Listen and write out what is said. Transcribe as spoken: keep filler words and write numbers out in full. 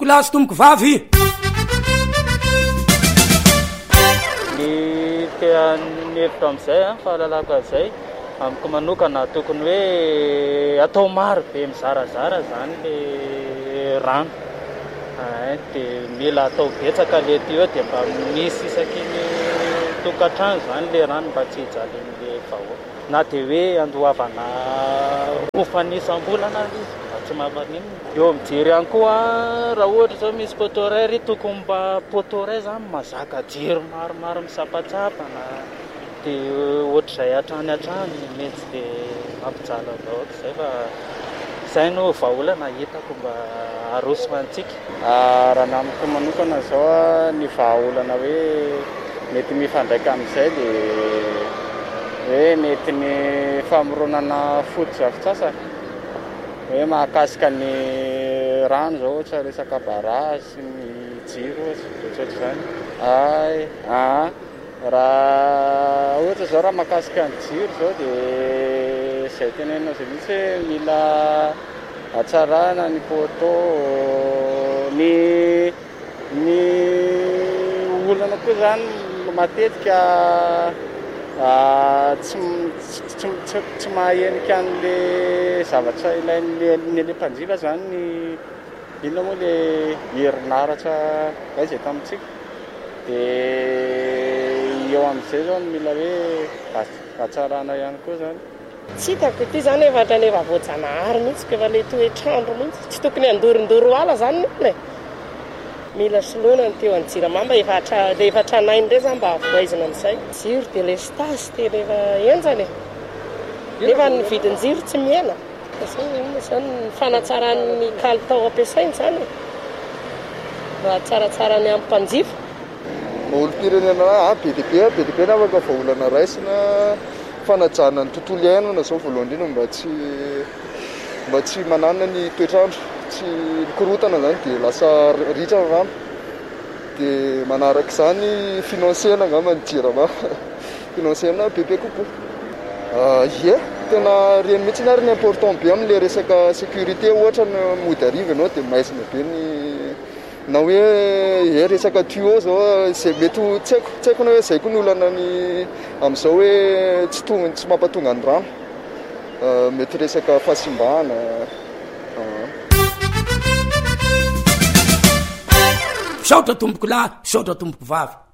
Kolasy tomboko vavy. Ny tean'ny hevitra amin'izay a fahalalako an'izay amiko manokana tokony hoe atao maro be mizarazara zany le rano dia mila atao betsaka le tuyau dia mba misy isaky ny tokantrano zany le rano mba tsy hijalin'le vahoaka na dia hoe andohavana ofanisam-bolana izy mba tsy mampaninona. Eo mijery ihany koa raha ohatra zao misy poteray ry tokony mba poteray zany mazaka jiro maromaro misampatsapana dia ohatr'izay hatrany hatrany mety dia mampijala vahoaka izay fa izay no vahaolana hitako mba arosona antsika. Raha namiko manokana zao ny vahaolana hoe mety mifandraika amin'izay dia hoe mety ny famoronana foto-drafitrasa hoe mahakasika ny rano zao ohatra resaka barrage sy ny jiro ohatrany izany. Ay a raha ohatra zao raha mahakasika ny jiro zao dia izay tenenina izay mihitsy hoe mila hatsarana ny poto ny ny olana koa zany matetika tsy tsy mahahenika an'le zavatra ilain'ny le mpanjifa zany ny inona moa le herinaratra izay zay tamintsika dia eo amin'izay zao mila hoe hatsarana ihany koa zany. Tsy hitako ity zany efatra ny efa voajanahary mihitsy ko efa le toetrandro mihitsy tsy tokony andorindoro ala zany le mila soloina ny teo anjiramamba efa le efa tranainy ndray zany mba avoaizina amin'izay jiro dia le stasy tena efa enjany nefa ny vidin-jiro tsy miena zany ny fanatsaran'ny kalitao ampiasainy zany mba tsaratsarany amin'ny mpanjifa. Olo-pirenena a be dia be be dia be na afaka vahaolana raisina fanajana ny tontolo iainana zao voalohany indrindra mba tsy mba tsy manana ny toetrandro tsy mikorotana zany dia lasa ritra rano dia manaraka izany finansena angamba ny jirama finansena bebe kokoa. Ie tena reny mihitsy na ry ny important be amin'le resaka sécurité ohatra ny mody ariva ianao dia maizina be ny na hoe e resaka tuyau zao izay mety tsy haiko tsy haiko na hoe izay koa ny olana ny amin'izao hoe tsy tonga tsy mampatonga ny rano mety resaka fahasimbahana. Misaotra tomboko lahy, misaotra tomboko vavy.